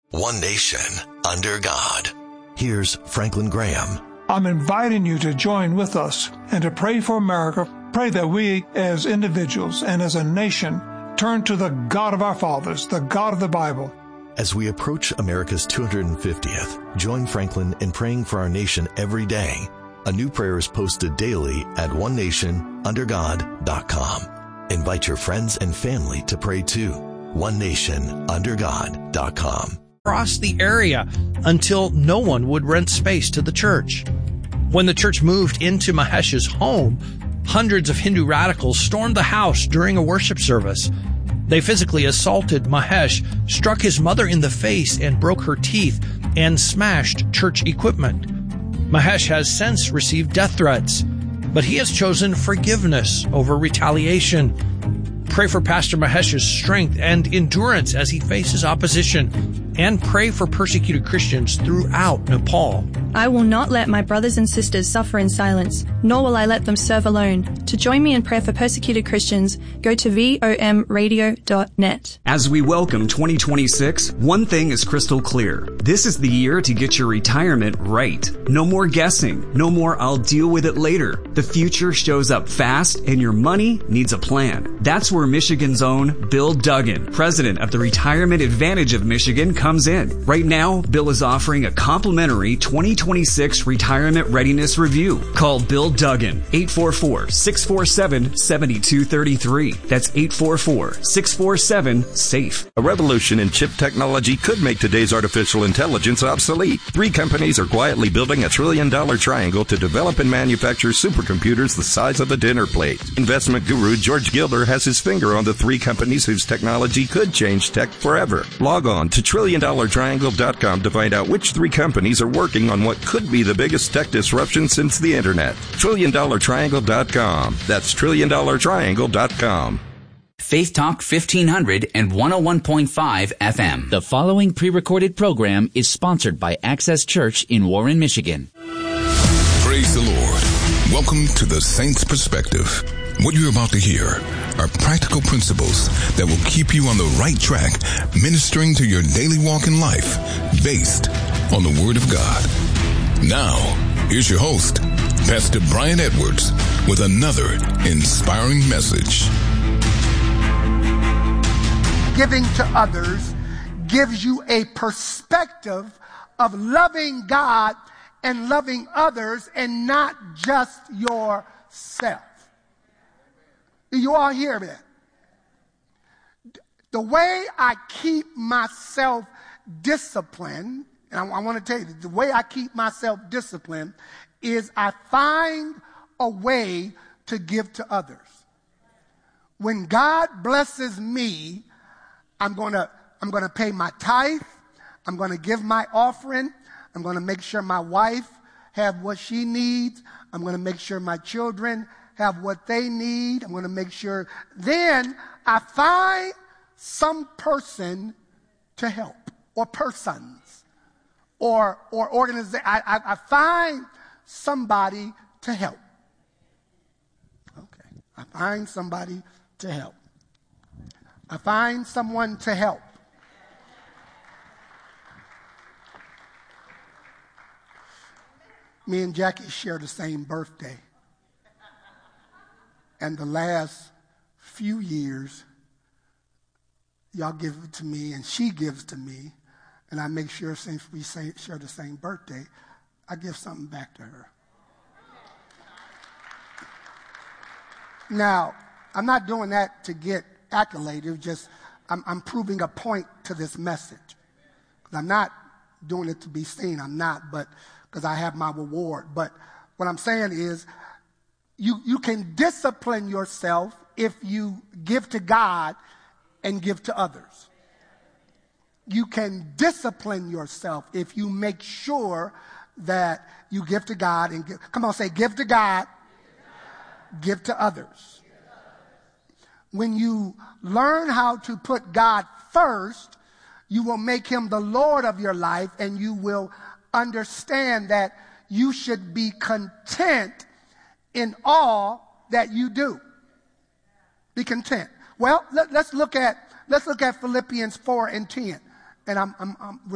One nation, under God. Here's Franklin Graham. I'm inviting you to join with us and to pray for America. Pray that we as individuals and as a nation turn to the God of our fathers, the God of the Bible. As we approach America's 250th, join Franklin in praying for our nation every day. A new prayer is posted daily at onenationundergod.com. Invite your friends and family to pray too. onenationundergod.com. Across the area until no one would rent space to the church. When the church moved into Mahesh's home, hundreds of Hindu radicals stormed the house during a worship service. They physically assaulted Mahesh, struck his mother in the face and broke her teeth, and smashed church equipment. Mahesh has since received death threats, but he has chosen forgiveness over retaliation. Pray for Pastor Mahesh's strength and endurance as he faces opposition, and pray for persecuted Christians throughout Nepal. I will not let my brothers and sisters suffer in silence, nor will I let them serve alone. To join me in prayer for persecuted Christians, go to vomradio.net. As we welcome 2026, one thing is crystal clear. This is the year to get your retirement right. No more guessing. No more I'll deal with it later. The future shows up fast and your money needs a plan. That's where Michigan's own Bill Duggan, president of the Retirement Advantage of Michigan, comes in. Right now, Bill is offering a complimentary 2026 retirement readiness review. Call Bill Duggan, 844-647-7233. That's 844-647-SAFE. A revolution in chip technology could make today's artificial intelligence obsolete. 3 companies are quietly building a $1 trillion triangle to develop and manufacture supercomputers the size of a dinner plate. Investment guru George Gilder has his finger on the 3 companies whose technology could change tech forever. Log on to TrillionDollarTriangle.com to find out which 3 companies are working on what could be the biggest tech disruption since the internet. TrillionDollarTriangle.com. That's TrillionDollarTriangle.com. Faith Talk 1500 and 101.5 FM. The following pre-recorded program is sponsored by Access Church in Warren, Michigan. Praise the Lord. Welcome to the Saints Perspective. What you're about to hear are practical principles that will keep you on the right track, ministering to your daily walk in life, based on the Word of God. Now, here's your host, Pastor Brian Edwards, with another inspiring message. Giving to others gives you a perspective of loving God and loving others and not just yourself. Do you all hear that? The way I keep myself disciplined, and I want to tell you, the way I keep myself disciplined is I find a way to give to others. When God blesses me, I'm going to pay my tithe. I'm going to give my offering. I'm going to make sure my wife have what she needs. I'm going to make sure my children have what they need. I'm going to make sure. Then I find some person to help, or persons, or organization. I find somebody to help. Okay. I find somebody to help. I find someone to help. Me and Jackie share the same birthday. And the last few years, y'all give it to me and she gives to me. And I make sure, since we share the same birthday, I give something back to her. Now, I'm not doing that to get accolades. Just I'm proving a point to this message. I'm not doing it to be seen. I'm not, but because I have my reward. But what I'm saying is, you can discipline yourself if you give to God and give to others. You can discipline yourself if you make sure that you give to God and give. Come on, say, give to God, give to others. When you learn how to put God first, you will make him the Lord of your life, and you will understand that you should be content in all that you do. Be content. Well, let's look at Philippians 4 and 10. And I'm